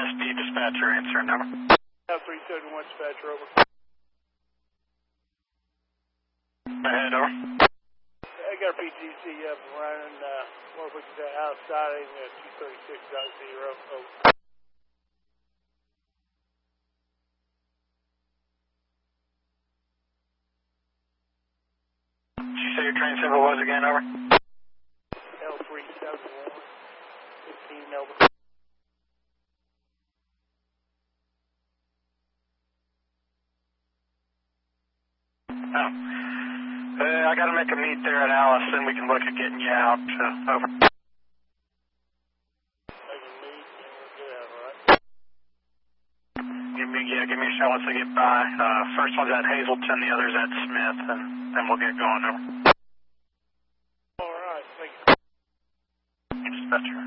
SD dispatcher answering, over. 371 dispatcher, over. Ahead, over. I got a PTC up and running, what we can outside in 236.0, over. Did you say your train symbol was again, over? L371, 15, over. Oh. I got to make a meet there at Alice, and we can look at getting you out, over. Make a meet, and we'll get out, all right? Give me a shot once I get by. First one's at Hazelton, the other's at Smith, and then we'll get going, over. All right, thank you. Dispatcher.